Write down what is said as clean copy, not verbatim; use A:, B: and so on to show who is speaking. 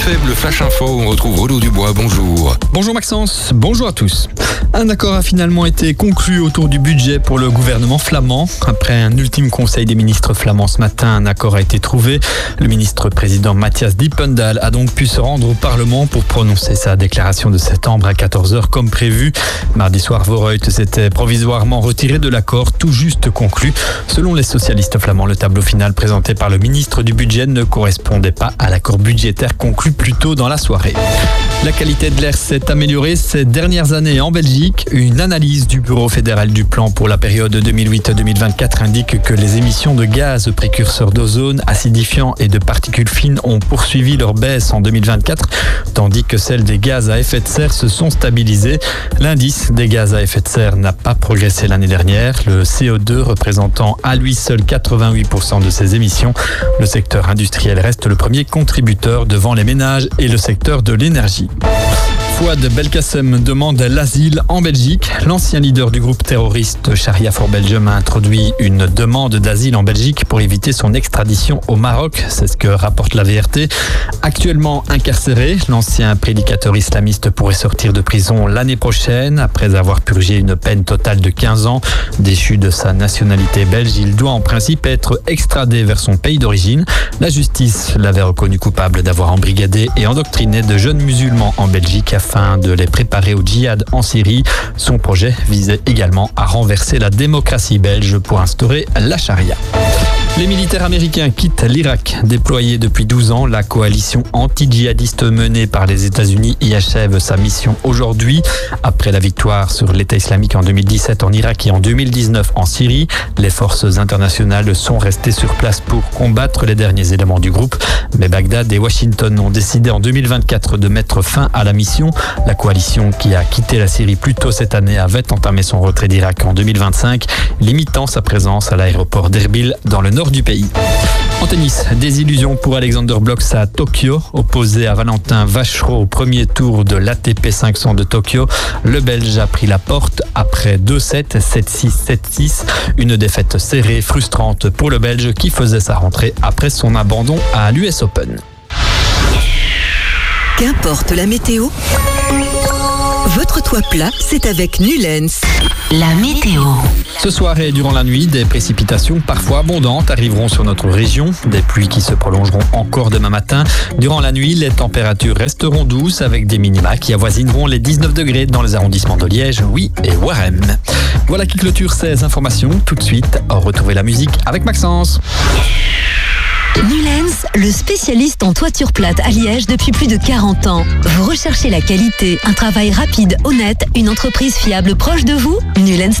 A: FM, le Flash Info, on retrouve Renaud Dubois, bonjour.
B: Bonjour Maxence, bonjour à tous. Un accord a finalement été conclu autour du budget pour le gouvernement flamand. Après un ultime conseil des ministres flamands ce matin, un accord a été trouvé. Le ministre-président Matthias Dippendal a donc pu se rendre au Parlement pour prononcer sa déclaration de septembre à 14h comme prévu. Mardi soir, Voorhout s'était provisoirement retiré de l'accord tout juste conclu. Selon les socialistes flamands, le tableau final présenté par le ministre du budget ne correspondait pas à l'accord budgétaire conclu plus tôt dans la soirée. La qualité de l'air s'est améliorée ces dernières années en Belgique. Une analyse du Bureau fédéral du plan pour la période 2008-2024 indique que les émissions de gaz précurseurs d'ozone, acidifiants et de particules fines ont poursuivi leur baisse en 2024, tandis que celles des gaz à effet de serre se sont stabilisées. L'indice des gaz à effet de serre n'a pas progressé l'année dernière, le CO2 représentant à lui seul 88% de ces émissions. Le secteur industriel reste le premier contributeur devant les ménages et le secteur de l'énergie. Fouad Belkacem demande l'asile en Belgique. L'ancien leader du groupe terroriste Sharia for Belgium a introduit une demande d'asile en Belgique pour éviter son extradition au Maroc. C'est ce que rapporte la VRT. Actuellement incarcéré, l'ancien prédicateur islamiste pourrait sortir de prison l'année prochaine. Après avoir purgé une peine totale de 15 ans, déchu de sa nationalité belge, il doit en principe être extradé vers son pays d'origine. La justice l'avait reconnu coupable d'avoir embrigadé et endoctriné de jeunes musulmans en Belgique afin de les préparer au djihad en Syrie. Son projet visait également à renverser la démocratie belge pour instaurer la charia. Les militaires américains quittent l'Irak. Déployée depuis 12 ans, la coalition anti-djihadiste menée par les États-Unis y achève sa mission aujourd'hui. Après la victoire sur l'État islamique en 2017 en Irak et en 2019 en Syrie, les forces internationales sont restées sur place pour combattre les derniers éléments du groupe. Mais Bagdad et Washington ont décidé en 2024 de mettre fin à la mission. La coalition qui a quitté la Syrie plus tôt cette année avait entamé son retrait d'Irak en 2025, limitant sa présence à l'aéroport d'Erbil dans le nord du pays. En tennis, désillusion pour Alexander Blok à Tokyo. Opposé à Valentin Vachereau au premier tour de l'ATP 500 de Tokyo, le Belge a pris la porte après 2-7, 7-6, 7-6. Une défaite serrée, frustrante pour le Belge qui faisait sa rentrée après son abandon à l'US Open.
C: Qu'importe la météo, votre toit plat, c'est avec Nulens.
D: La météo.
B: Ce soir et durant la nuit, des précipitations parfois abondantes arriveront sur notre région. Des pluies qui se prolongeront encore demain matin. Durant la nuit, les températures resteront douces avec des minima qui avoisineront les 19 degrés dans les arrondissements de Liège, Oui et Waremme. Voilà qui clôture ces informations. Tout de suite, retrouvez la musique avec Maxence.
D: Nulens, le spécialiste en toiture plate à Liège depuis plus de 40 ans. Vous recherchez la qualité, un travail rapide, honnête, une entreprise fiable proche de vous ? Nulens